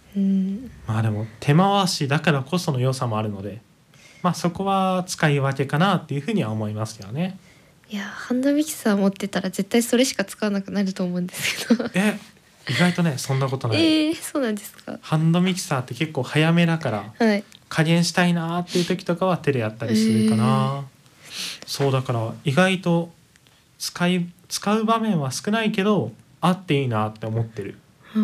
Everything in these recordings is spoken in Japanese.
うん、 まあでも手回しだからこその良さもあるので、まあそこは使い分けかなっていうふうには思いますよね。 いやハンドミキサー持ってたら絶対それしか使わなくなると思うんですけど意外とねそんなことない。 そうなんですか。 ハンドミキサーって結構早めだからはい。 加減したいなっていう時とかは手でやったりするかな。そうだから意外と使う場面は少ないけどあっていいなって思ってる。 うん、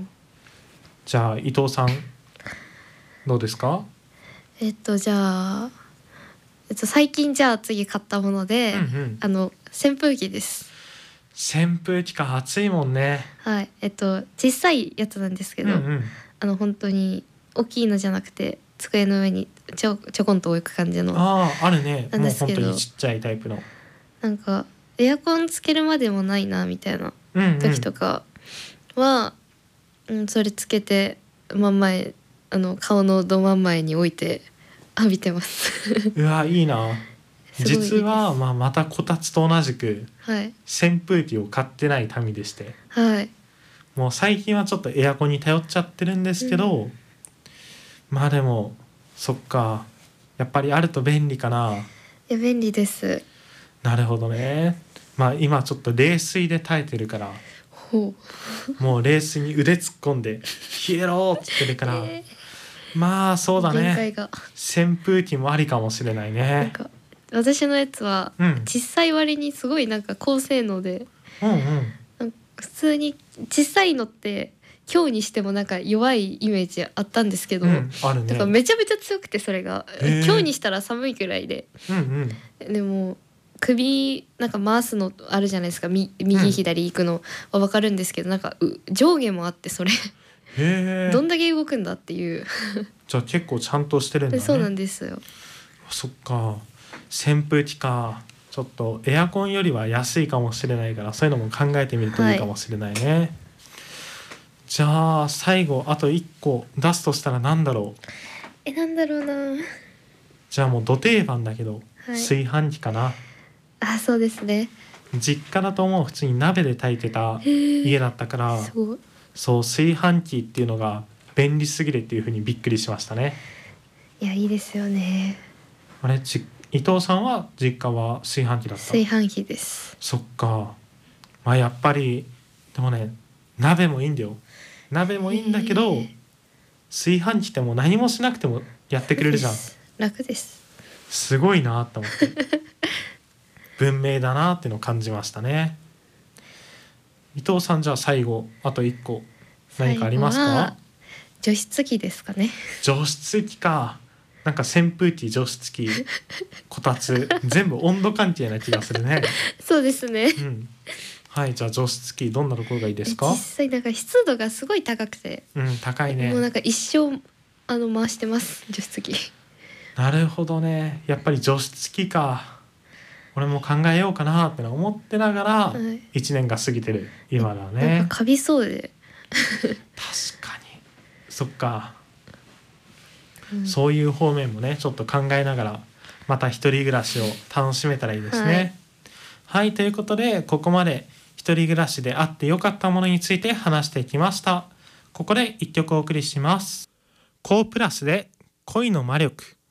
じゃあ伊藤さんどうですか？ じゃあ、最近じゃあ次買ったもので、 うんうん。 扇風機です。 扇風機か暑いもんね。 はい。小さいやつなんですけど、 うんうん。 本当に大きいのじゃなくて机の上にちょこんと置く感じのあるね。 なんもうですけど、 本当にちっちゃいタイプの。 なんかエアコンつけるまでもないなみたいなうんうん。 時とかは、それつけて真ん前顔のど真ん前に置いて浴びてますうわいいな。 すごいいいです。 実は、またこたつと同じくはい扇風機を買ってない民でして、 はい。 もう最近はちょっとエアコンに頼っちゃってるんですけど、まあでもそっか、やっぱりあると便利かな。 いや便利です。 なるほどね。まあ今ちょっと冷水で耐えてるから、 ほもう冷水に腕突っ込んで冷えろーっつってるかう、 ら、まあそうだね。 限界が。 扇風機もありかもしれないね。 なんか私のやつはうん小さい割にすごいなんか高性能で、 うんうん。 なんか普通に小さいのって強にしてもなんか弱いイメージあったんですけど、 あるね。 だからめちゃめちゃ強くて、それが強にしたら寒いくらいで、 うんでも首なんか回すのあるじゃないですか、右うん。 左行くのは分かるんですけど、なんか上下もあって、それへえ。 どんだけ動くんだっていうじゃあ結構ちゃんとしてるんだそうなね。 んですよ。 そっか。扇風機か。ちょっとエアコンよりは安いかもしれないから、そういうのも考えてみるといいかもしれないね。じゃあ最後あと1個出すとしたら何だろう。 なんだろうな。 じゃあもうど定番だけど、 はい。 炊飯器かな。 そうですね。 実家だともう普通に鍋で炊いてた家だったから、 すごい。 そう炊飯器っていうのが便利すぎるっていう風にびっくりしましたね。 いやいいですよね。 あれ伊藤さんは実家は炊飯器だった？ 炊飯器です。 そっか。まあやっぱりでもね、鍋もいいんだよ。鍋もいいんだけど、炊飯器ってもう何もしなくてもやってくれるじゃん。 楽です。 すごいなと思って文明だなっていうのを感じましたね。伊藤さんじゃあ最後あと1個何かありますか？ 除湿機ですかね。 除湿機か。なんか扇風機、除湿機、こたつ全部温度関係な気がするね。 そうですね。 はい、じゃあ除湿機どんなところがいいですか？ 実際なんか湿度がすごい高くて、 高いね。 もうなんか一生回してます除湿機。 なるほどね。やっぱり除湿機か。俺も考えようかなって思ってながら1年が過ぎてる今だね。 なんかカビそうで確かに。そっか。そういう方面もねちょっと考えながらまた一人暮らしを楽しめたらいいですね。はい、ということでここまで一人暮らしであってよかったものについて話してきました。ここで一曲お送りします。コープラスで恋の魔力。